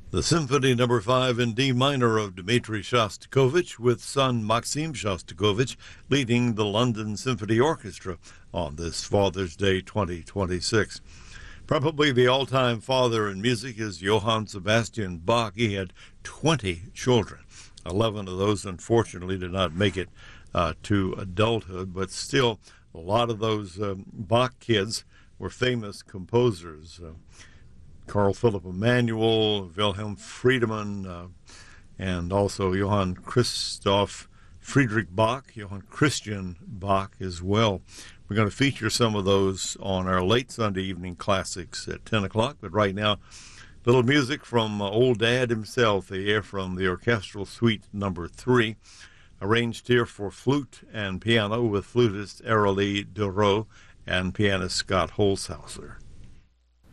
The Symphony Number 5 in D minor of Dmitri Shostakovich, with son Maxim Shostakovich leading the London Symphony Orchestra on this Father's Day 2026. Probably the all-time father in music is Johann Sebastian Bach. He had 20 children. 11 of those, unfortunately, did not make it to adulthood, but still, a lot of those Bach kids were famous composers. Carl Philipp Emanuel, Wilhelm Friedemann, and also Johann Christoph Friedrich Bach, Johann Christian Bach as well. We're going to feature some of those on our late Sunday evening classics at 10 o'clock, but right now, little music from old Dad himself, the air from the Orchestral Suite Number 3, arranged here for flute and piano with flutist Arélie Dorough and pianist Scott Holzhauser.